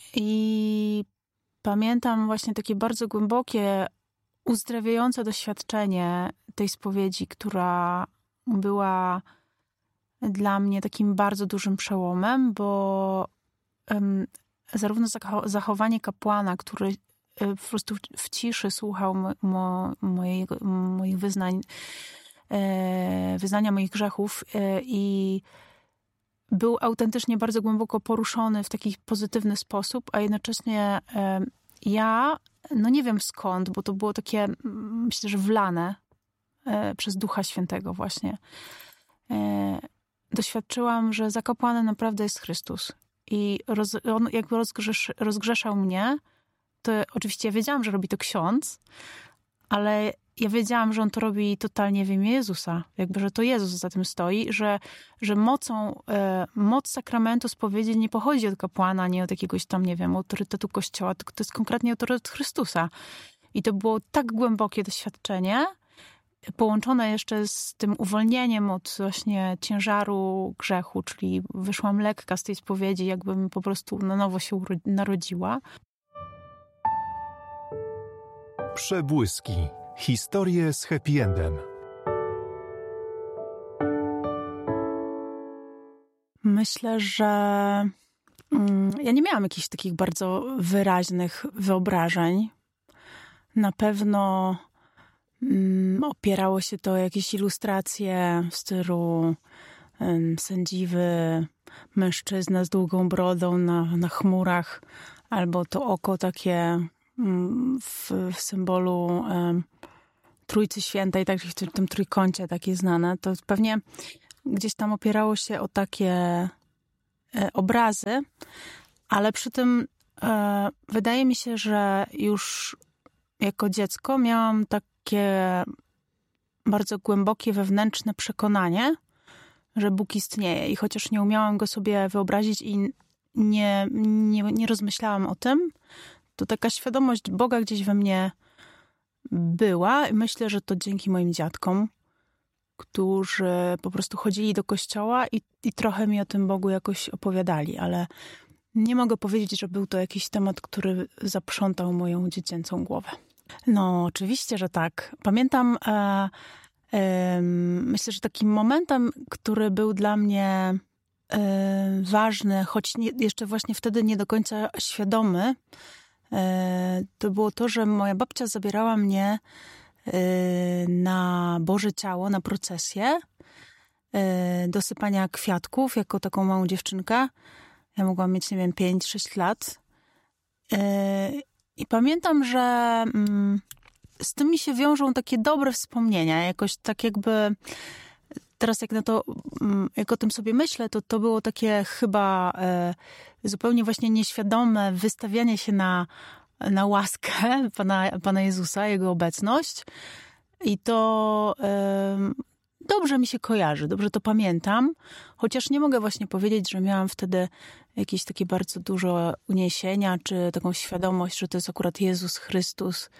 I pamiętam właśnie takie bardzo głębokie, uzdrawiające doświadczenie tej spowiedzi, która była dla mnie takim bardzo dużym przełomem, bo zarówno zachowanie kapłana, który po prostu w ciszy słuchał moich wyznania moich grzechów i był autentycznie bardzo głęboko poruszony w taki pozytywny sposób, a jednocześnie ja, no nie wiem skąd, bo to było takie, myślę, że wlane przez Ducha Świętego właśnie. Doświadczyłam, że za kapłanem naprawdę jest Chrystus. I on jakby rozgrzeszał mnie. To oczywiście ja wiedziałam, że robi to ksiądz, ale ja wiedziałam, że on to robi totalnie w imię Jezusa. Jakby, że to Jezus za tym stoi, że moc sakramentu spowiedzi nie pochodzi od kapłana, nie od jakiegoś tam, nie wiem, autorytetu Kościoła, tylko to jest konkretnie autorytet Chrystusa. I to było tak głębokie doświadczenie, połączone jeszcze z tym uwolnieniem od właśnie ciężaru grzechu, czyli wyszłam lekka z tej spowiedzi, jakbym po prostu na nowo się narodziła. Przebłyski. Historie z happy endem. Myślę, że ja nie miałam jakichś takich bardzo wyraźnych wyobrażeń. Na pewno opierało się to o jakieś ilustracje w stylu sędziwy mężczyzna z długą brodą na chmurach, albo to oko takie w symbolu Trójcy Świętej, tak w tym trójkącie takie znane. To pewnie gdzieś tam opierało się o takie obrazy, ale przy tym wydaje mi się, że już jako dziecko miałam takie bardzo głębokie wewnętrzne przekonanie, że Bóg istnieje. I chociaż nie umiałam go sobie wyobrazić i nie rozmyślałam o tym, to taka świadomość Boga gdzieś we mnie była. I myślę, że to dzięki moim dziadkom, którzy po prostu chodzili do kościoła i trochę mi o tym Bogu jakoś opowiadali, ale nie mogę powiedzieć, że był to jakiś temat, który zaprzątał moją dziecięcą głowę. No, oczywiście, że tak. Pamiętam, myślę, że takim momentem, który był dla mnie ważny, choć jeszcze właśnie wtedy nie do końca świadomy, to było to, że moja babcia zabierała mnie na Boże Ciało, na procesję, do sypania kwiatków, jako taką małą dziewczynkę. Ja mogłam mieć, nie wiem, 5-6 lat. I pamiętam, że z tym mi się wiążą takie dobre wspomnienia. Jakoś tak jakby teraz jak o tym sobie myślę, to było takie chyba zupełnie właśnie nieświadome wystawianie się na łaskę Pana Jezusa, Jego obecność. I to dobrze mi się kojarzy, dobrze to pamiętam. Chociaż nie mogę właśnie powiedzieć, że miałam wtedy jakieś takie bardzo dużo uniesienia, czy taką świadomość, że to jest akurat Jezus Chrystus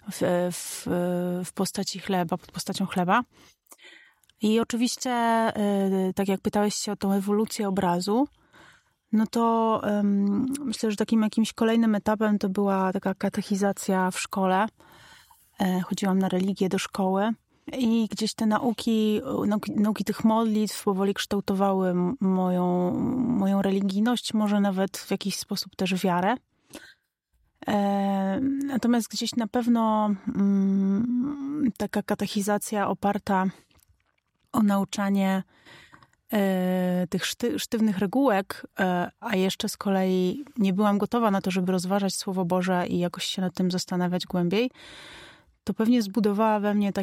w postaci chleba, pod postacią chleba. I oczywiście, tak jak pytałeś się o tą ewolucję obrazu, no to myślę, że takim jakimś kolejnym etapem to była taka katechizacja w szkole. Chodziłam na religię do szkoły i gdzieś te nauki tych modlitw powoli kształtowały moją religijność, może nawet w jakiś sposób też wiarę. Natomiast gdzieś na pewno taka katechizacja oparta o nauczanie tych sztywnych regułek, a jeszcze z kolei nie byłam gotowa na to, żeby rozważać Słowo Boże i jakoś się nad tym zastanawiać głębiej, to pewnie zbudowała we mnie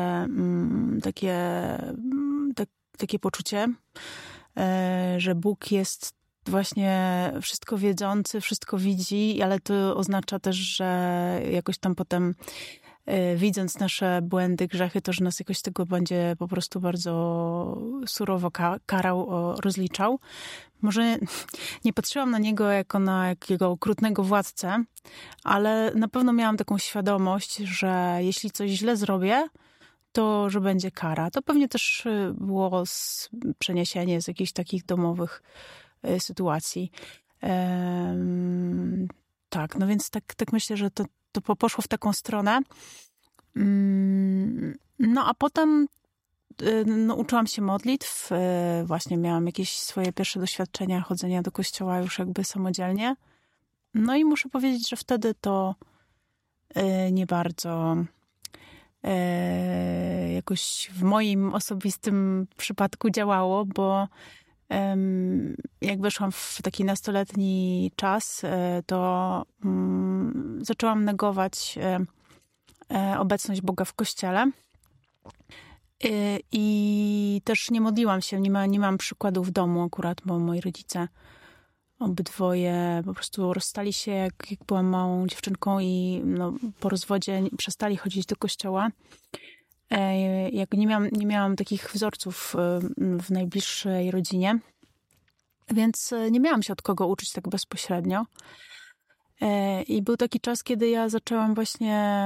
takie poczucie, że Bóg jest właśnie wszystko wiedzący, wszystko widzi, ale to oznacza też, że jakoś tam potem widząc nasze błędy, grzechy, to, że nas jakoś tego będzie po prostu bardzo surowo karał, rozliczał. Może nie patrzyłam na niego jako na jakiego okrutnego władcę, ale na pewno miałam taką świadomość, że jeśli coś źle zrobię, to że będzie kara. To pewnie też było przeniesienie z jakichś takich domowych sytuacji. Tak, no więc tak myślę, że to poszło w taką stronę. No a potem uczyłam się modlitw. Właśnie miałam jakieś swoje pierwsze doświadczenia chodzenia do kościoła już jakby samodzielnie. No i muszę powiedzieć, że wtedy to nie bardzo jakoś w moim osobistym przypadku działało, bo jak weszłam w taki nastoletni czas, to zaczęłam negować obecność Boga w kościele. I też nie modliłam się, nie mam przykładów w domu akurat, bo moi rodzice obydwoje po prostu rozstali się, jak byłam małą dziewczynką i po rozwodzie przestali chodzić do kościoła. Jak nie miałam takich wzorców w najbliższej rodzinie, więc nie miałam się od kogo uczyć tak bezpośrednio. I był taki czas, kiedy ja zaczęłam właśnie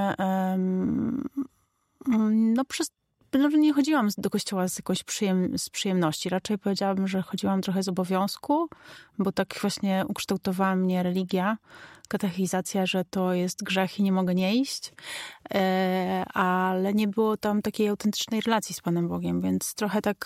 nie chodziłam do kościoła z przyjemności. Raczej powiedziałabym, że chodziłam trochę z obowiązku, bo tak właśnie ukształtowała mnie religia, katechizacja, że to jest grzech i nie mogę nie iść. Ale nie było tam takiej autentycznej relacji z Panem Bogiem, więc trochę tak...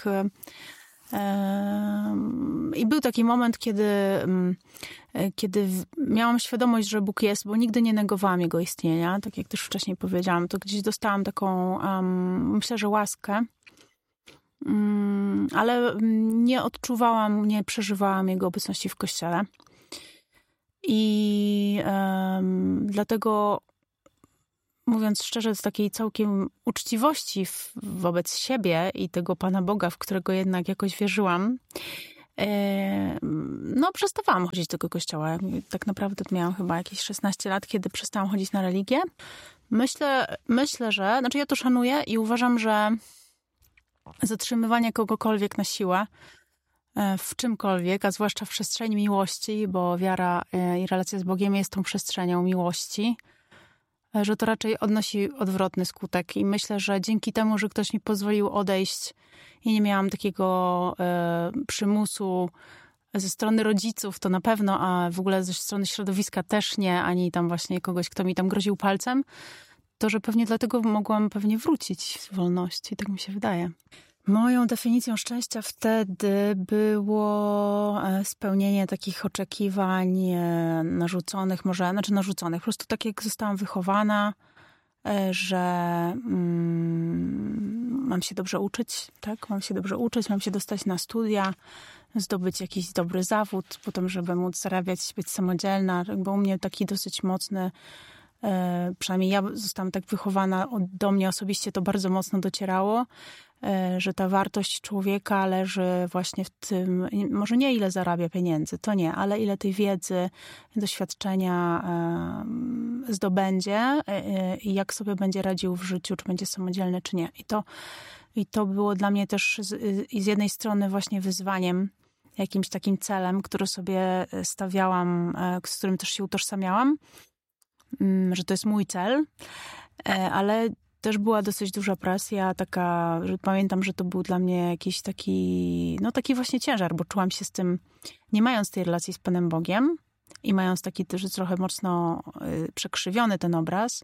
I był taki moment, kiedy miałam świadomość, że Bóg jest, bo nigdy nie negowałam Jego istnienia. Tak jak też wcześniej powiedziałam, to gdzieś dostałam taką, myślę, że łaskę, ale nie odczuwałam, nie przeżywałam Jego obecności w Kościele. I dlatego, mówiąc szczerze, z takiej całkiem uczciwości wobec siebie i tego Pana Boga, w którego jednak jakoś wierzyłam, przestawałam chodzić do tego kościoła. Tak naprawdę miałam chyba jakieś 16 lat, kiedy przestałam chodzić na religię. Myślę, że... Znaczy ja to szanuję i uważam, że zatrzymywanie kogokolwiek na siłę w czymkolwiek, a zwłaszcza w przestrzeni miłości, bo wiara i relacja z Bogiem jest tą przestrzenią miłości, że to raczej odnosi odwrotny skutek. I myślę, że dzięki temu, że ktoś mi pozwolił odejść i nie miałam takiego przymusu ze strony rodziców, to na pewno, a w ogóle ze strony środowiska też nie, ani tam właśnie kogoś, kto mi tam groził palcem, to że pewnie dlatego mogłam wrócić w wolności, tak mi się wydaje. Moją definicją szczęścia wtedy było spełnienie takich oczekiwań narzuconych, po prostu tak jak zostałam wychowana, że mam się dobrze uczyć, tak? Mam się dobrze uczyć, mam się dostać na studia, zdobyć jakiś dobry zawód, potem, żeby móc zarabiać, być samodzielna. Jakby u mnie taki dosyć mocny, przynajmniej ja zostałam tak wychowana, do mnie osobiście to bardzo mocno docierało, że ta wartość człowieka leży właśnie w tym, może nie ile zarabia pieniędzy, to nie, ale ile tej wiedzy, doświadczenia zdobędzie i jak sobie będzie radził w życiu, czy będzie samodzielny, czy nie. I to było dla mnie też z jednej strony właśnie wyzwaniem, jakimś takim celem, który sobie stawiałam, z którym też się utożsamiałam, że to jest mój cel, ale też była dosyć duża presja, taka, że pamiętam, że to był dla mnie jakiś taki właśnie ciężar, bo czułam się z tym, nie mając tej relacji z Panem Bogiem i mając taki też trochę mocno przekrzywiony ten obraz,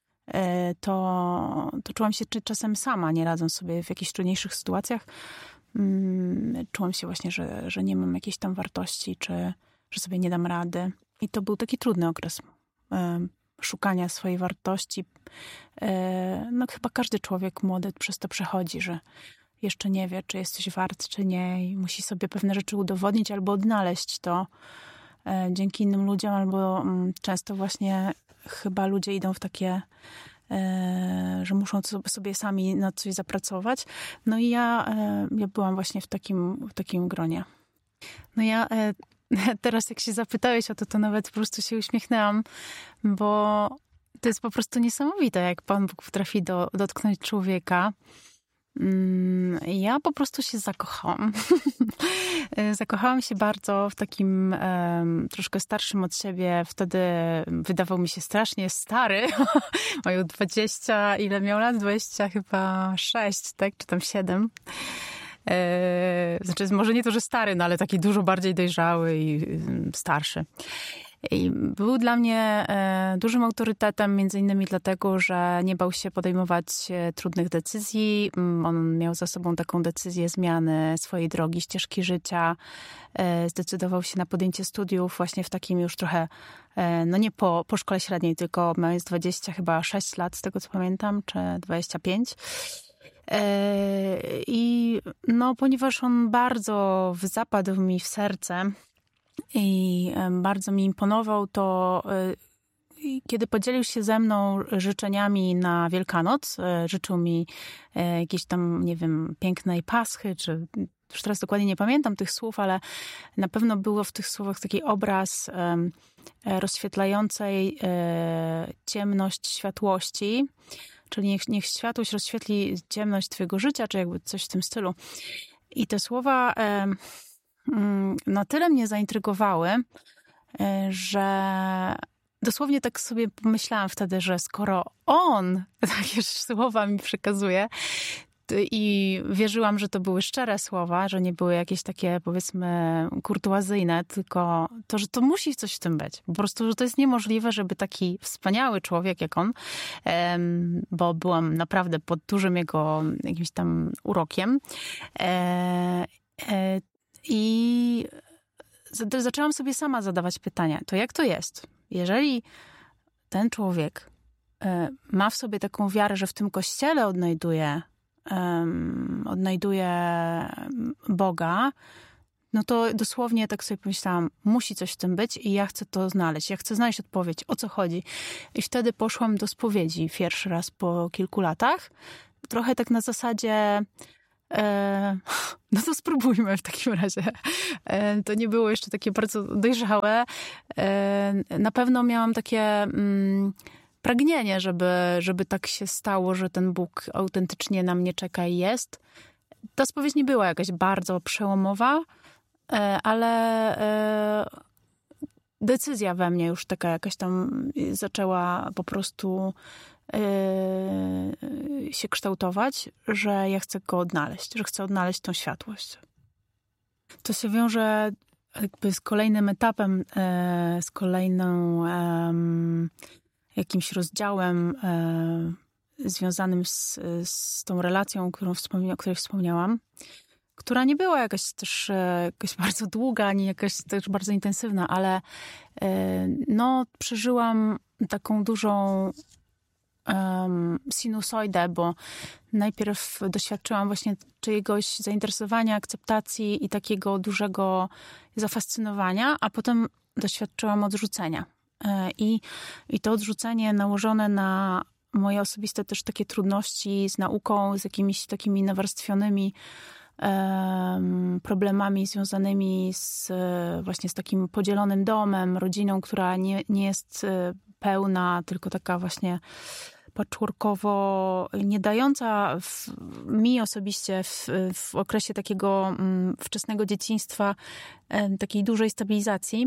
to czułam się czasem sama, nie radząc sobie w jakichś trudniejszych sytuacjach. Czułam się właśnie, że nie mam jakiejś tam wartości, czy że sobie nie dam rady. I to był taki trudny okres szukania swojej wartości. Chyba każdy człowiek młody przez to przechodzi, że jeszcze nie wie, czy jest coś wart, czy nie i musi sobie pewne rzeczy udowodnić albo odnaleźć to dzięki innym ludziom, albo często właśnie chyba ludzie idą w takie, że muszą sobie sami na coś zapracować. No i ja byłam właśnie w takim gronie. No ja teraz jak się zapytałeś o to nawet po prostu się uśmiechnęłam, bo to jest po prostu niesamowite, jak Pan Bóg potrafi dotknąć człowieka. Ja po prostu się zakochałam. Zakochałam się bardzo w takim troszkę starszym od siebie. Wtedy wydawał mi się strasznie stary. Mają 20, ile miał lat? 20 chyba 6, tak? Czy tam 7. Znaczy, może nie to, że stary, no ale taki dużo bardziej dojrzały i starszy. I był dla mnie dużym autorytetem, między innymi dlatego, że nie bał się podejmować trudnych decyzji. On miał za sobą taką decyzję zmiany swojej drogi, ścieżki życia. Zdecydował się na podjęcie studiów właśnie w takim już trochę, no nie po szkole średniej, tylko mając 26 lat, z tego co pamiętam, czy 25. I no, ponieważ on bardzo zapadł mi w serce i bardzo mi imponował, to kiedy podzielił się ze mną życzeniami na Wielkanoc, życzył mi jakiejś tam, nie wiem, pięknej paschy, czy już teraz dokładnie nie pamiętam tych słów, ale na pewno było w tych słowach taki obraz rozświetlającej ciemność światłości, czyli niech światłość rozświetli ciemność twojego życia, czy jakby coś w tym stylu. I te słowa na tyle mnie zaintrygowały, że dosłownie tak sobie pomyślałam wtedy, że skoro on takie słowa mi przekazuje i wierzyłam, że to były szczere słowa, że nie były jakieś takie, powiedzmy, kurtuazyjne, tylko to, że to musi coś w tym być. Po prostu, że to jest niemożliwe, żeby taki wspaniały człowiek jak on, bo byłam naprawdę pod dużym jego jakimś tam urokiem, i zaczęłam sobie sama zadawać pytania. To jak to jest? Jeżeli ten człowiek ma w sobie taką wiarę, że w tym kościele odnajduje Boga, no to dosłownie tak sobie pomyślałam, musi coś w tym być i ja chcę to znaleźć. Ja chcę znaleźć odpowiedź, o co chodzi. I wtedy poszłam do spowiedzi pierwszy raz po kilku latach. Trochę tak na zasadzie no to spróbujmy w takim razie. To nie było jeszcze takie bardzo dojrzałe. Na pewno miałam takie pragnienie, żeby tak się stało, że ten Bóg autentycznie na mnie czeka i jest. Ta spowiedź nie była jakaś bardzo przełomowa, ale decyzja we mnie już taka jakaś tam zaczęła po prostu się kształtować, że ja chcę go odnaleźć, że chcę odnaleźć tą światłość. To się wiąże jakby z kolejnym etapem, z kolejną jakimś rozdziałem związanym z tą relacją, o której wspomniałam, która nie była jakaś też jakaś bardzo długa, ani jakaś też bardzo intensywna, ale no, przeżyłam taką dużą sinusoidę, bo najpierw doświadczyłam właśnie czyjegoś zainteresowania, akceptacji i takiego dużego zafascynowania, a potem doświadczyłam odrzucenia. I to odrzucenie nałożone na moje osobiste też takie trudności z nauką, z jakimiś takimi nawarstwionymi problemami związanymi właśnie z takim podzielonym domem, rodziną, która nie jest pełna, tylko taka właśnie patchworkowo, nie dająca mi osobiście w okresie takiego wczesnego dzieciństwa takiej dużej stabilizacji.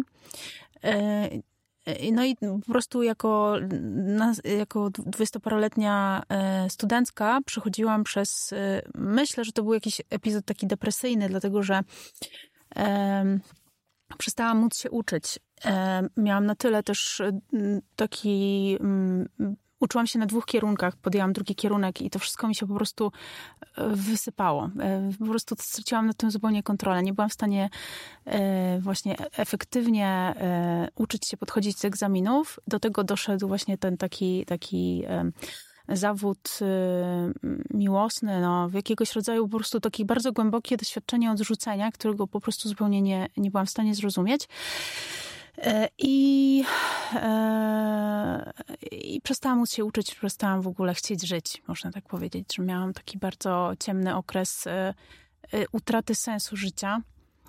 No i po prostu jako 20-paroletnia studencka przechodziłam przez, myślę, że to był jakiś epizod taki depresyjny, dlatego że przestałam móc się uczyć. Miałam na tyle też taki... Uczyłam się na 2 kierunkach, podjęłam drugi kierunek i to wszystko mi się po prostu wysypało. Po prostu straciłam nad tym zupełnie kontrolę. Nie byłam w stanie właśnie efektywnie uczyć się podchodzić z egzaminów. Do tego doszedł właśnie ten taki zawód miłosny, no, w jakiegoś rodzaju po prostu takie bardzo głębokie doświadczenie odrzucenia, którego po prostu zupełnie nie byłam w stanie zrozumieć. I przestałam móc się uczyć, przestałam w ogóle chcieć żyć, można tak powiedzieć, że miałam taki bardzo ciemny okres utraty sensu życia,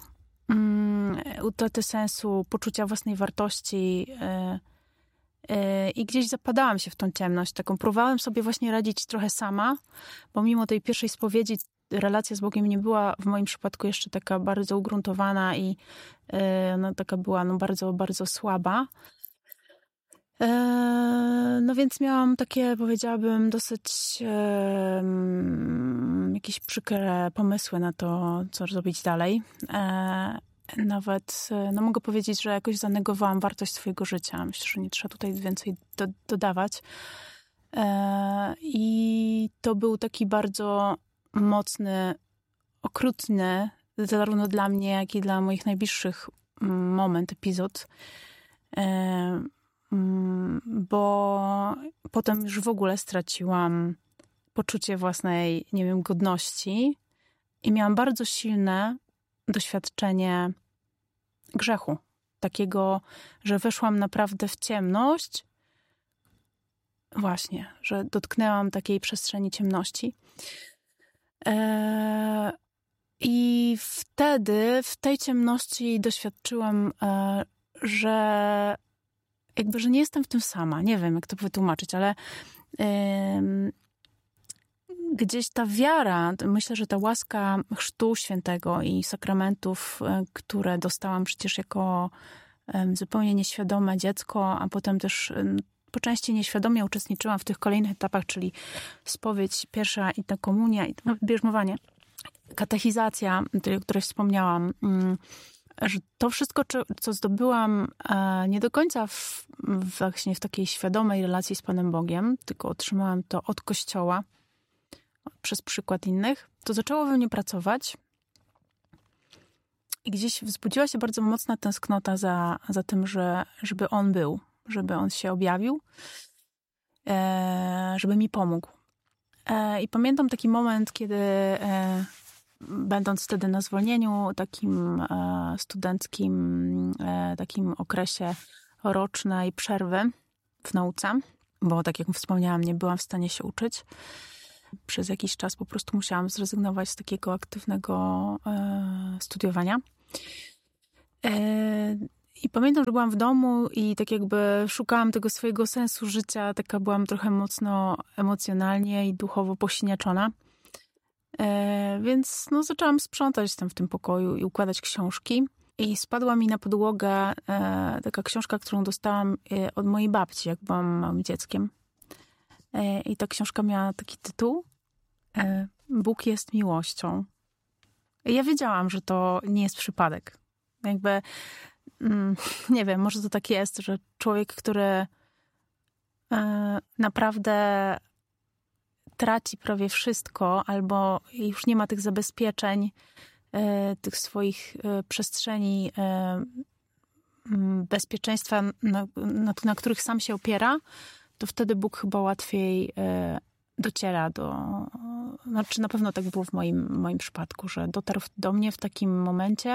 utraty sensu poczucia własnej wartości i gdzieś zapadałam się w tą ciemność. Taką próbowałam sobie właśnie radzić trochę sama, bo mimo tej pierwszej spowiedzi relacja z Bogiem nie była w moim przypadku jeszcze taka bardzo ugruntowana i no, taka była no, bardzo, bardzo słaba. No więc miałam takie, powiedziałabym, dosyć miałam jakieś przykre pomysły na to, co zrobić dalej. Nawet, mogę powiedzieć, że jakoś zanegowałam wartość swojego życia. Myślę, że nie trzeba tutaj więcej dodawać. I to był taki bardzo mocny, okrutny, zarówno dla mnie, jak i dla moich najbliższych epizod. Bo potem już w ogóle straciłam poczucie własnej, godności i miałam bardzo silne doświadczenie grzechu. Takiego, że weszłam naprawdę w ciemność. Właśnie, że dotknęłam takiej przestrzeni ciemności. I wtedy, w tej ciemności doświadczyłam, że nie jestem w tym sama. Nie wiem, jak to wytłumaczyć, ale gdzieś ta wiara, myślę, że ta łaska Chrztu Świętego i sakramentów, które dostałam przecież jako zupełnie nieświadome dziecko, a potem też po części nieświadomie uczestniczyłam w tych kolejnych etapach, czyli spowiedź pierwsza i ta komunia, i bierzmowanie, katechizacja, o której wspomniałam, że to wszystko, co zdobyłam nie do końca właśnie w takiej świadomej relacji z Panem Bogiem, tylko otrzymałam to od Kościoła, przez przykład innych, to zaczęło we mnie pracować i gdzieś wzbudziła się bardzo mocna tęsknota za tym, żeby On był, żeby On się objawił, żeby mi pomógł. I pamiętam taki moment, kiedy będąc wtedy na zwolnieniu takim studenckim, takim okresie rocznej przerwy w nauce, bo tak jak wspomniałam, nie byłam w stanie się uczyć. Przez jakiś czas po prostu musiałam zrezygnować z takiego aktywnego studiowania. I pamiętam, że byłam w domu i tak jakby szukałam tego swojego sensu życia. Taka byłam trochę mocno emocjonalnie i duchowo posiniaczona. Więc zaczęłam sprzątać tam w tym pokoju i układać książki. I spadła mi na podłogę taka książka, którą dostałam od mojej babci, jak byłam małym dzieckiem. I ta książka miała taki tytuł: Bóg jest miłością. I ja wiedziałam, że to nie jest przypadek. Nie wiem, może to tak jest, że człowiek, który naprawdę traci prawie wszystko, albo już nie ma tych zabezpieczeń, tych swoich przestrzeni bezpieczeństwa, na których sam się opiera, to wtedy Bóg chyba łatwiej dociera znaczy na pewno tak było w moim przypadku, że dotarł do mnie w takim momencie.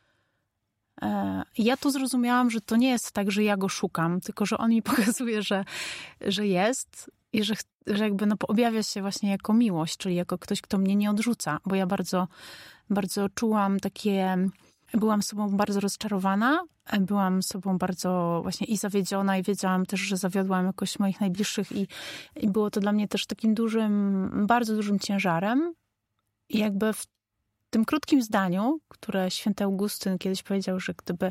Ja tu zrozumiałam, że to nie jest tak, że ja go szukam, tylko że on mi pokazuje, że jest i że objawia się właśnie jako miłość, czyli jako ktoś, kto mnie nie odrzuca, bo ja bardzo, bardzo czułam byłam sobą bardzo rozczarowana, byłam sobą bardzo właśnie i zawiedziona i wiedziałam też, że zawiodłam jakoś moich najbliższych i było to dla mnie też takim bardzo dużym ciężarem. I w tym krótkim zdaniu, które święty Augustyn kiedyś powiedział, że gdyby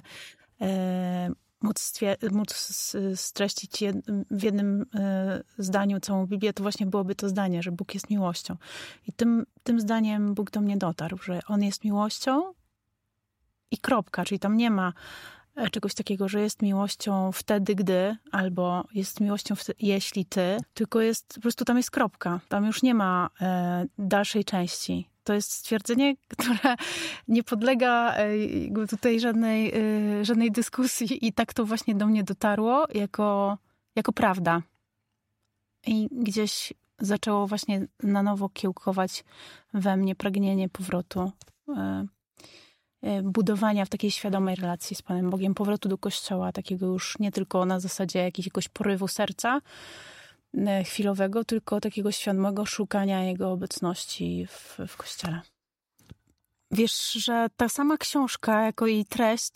móc streścić w jednym zdaniu całą Biblię, to właśnie byłoby to zdanie, że Bóg jest miłością. I tym zdaniem Bóg do mnie dotarł, że On jest miłością i kropka, czyli tam nie ma czegoś takiego, że jest miłością wtedy, gdy, albo jest miłością jeśli ty, tylko po prostu tam jest kropka. Tam już nie ma dalszej części. To jest stwierdzenie, które nie podlega tutaj żadnej dyskusji i tak to właśnie do mnie dotarło jako prawda. I gdzieś zaczęło właśnie na nowo kiełkować we mnie pragnienie powrotu, budowania w takiej świadomej relacji z Panem Bogiem, powrotu do Kościoła, takiego już nie tylko na zasadzie jakiegoś porywu serca chwilowego, tylko takiego świadomego szukania Jego obecności w Kościele. Wiesz, że ta sama książka, jako jej treść,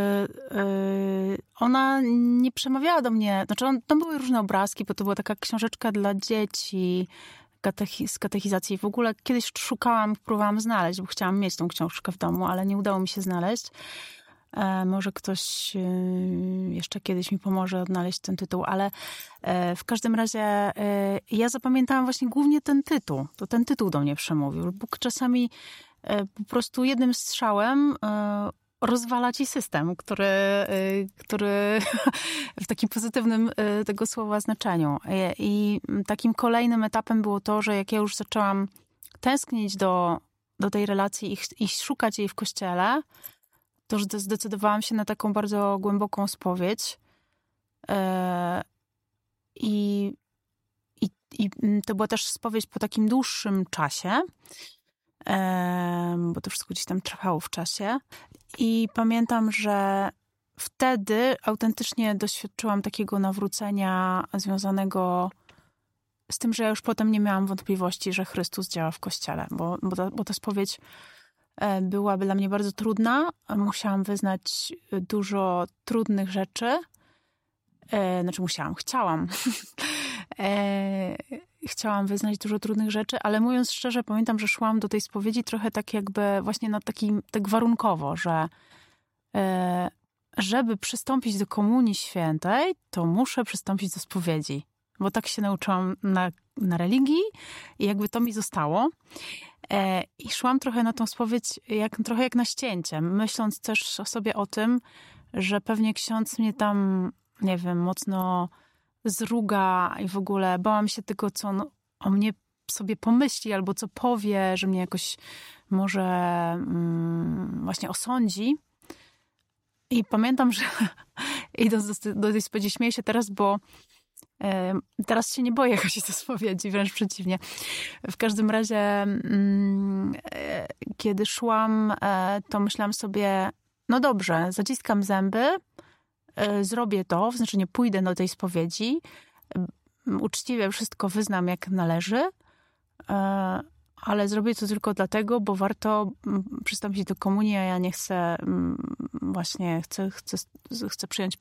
ona nie przemawiała do mnie. Znaczy, tam były różne obrazki, bo to była taka książeczka dla dzieci, z katechizacji. W ogóle kiedyś próbowałam znaleźć, bo chciałam mieć tą książkę w domu, ale nie udało mi się znaleźć. Może ktoś jeszcze kiedyś mi pomoże odnaleźć ten tytuł, ale w każdym razie ja zapamiętałam właśnie głównie ten tytuł. To ten tytuł do mnie przemówił. Bóg czasami po prostu jednym strzałem rozwala ci system, który w takim pozytywnym tego słowa znaczeniu. I takim kolejnym etapem było to, że jak ja już zaczęłam tęsknić do tej relacji i szukać jej w Kościele, to że zdecydowałam się na taką bardzo głęboką spowiedź. I to była też spowiedź po takim dłuższym czasie, bo to wszystko gdzieś tam trwało w czasie. I pamiętam, że wtedy autentycznie doświadczyłam takiego nawrócenia związanego z tym, że ja już potem nie miałam wątpliwości, że Chrystus działa w Kościele, bo ta spowiedź była dla mnie bardzo trudna. Musiałam wyznać dużo trudnych rzeczy. Chciałam. Chciałam wyznać dużo trudnych rzeczy, ale mówiąc szczerze, pamiętam, że szłam do tej spowiedzi trochę tak jakby właśnie tak warunkowo, że żeby przystąpić do Komunii Świętej, to muszę przystąpić do spowiedzi. Bo tak się nauczyłam na religii i jakby to mi zostało. I szłam trochę na tą spowiedź trochę jak na ścięcie, myśląc też sobie o tym, że pewnie ksiądz mnie tam, nie wiem, mocno zruga i w ogóle bałam się tego, co on o mnie sobie pomyśli albo co powie, że mnie jakoś może właśnie osądzi. I pamiętam, że idąc do tej spowiedzi, śmieję się teraz, bo teraz się nie boję chodzić do spowiedzi, wręcz przeciwnie. W każdym razie, kiedy szłam, to myślałam sobie, no dobrze, zaciskam zęby, zrobię to, znaczy nie pójdę do tej spowiedzi, uczciwie wszystko wyznam jak należy, ale zrobię to tylko dlatego, bo warto przystąpić do komunii, a ja nie chcę chcę przyjąć